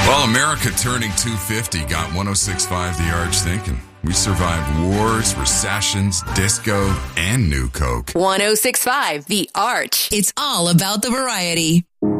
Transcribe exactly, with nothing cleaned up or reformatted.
Well, America turning two fifty got one oh six point five The Arch thinking. We survived wars, recessions, disco, and New Coke. one oh six point five The Arch. It's all about the variety.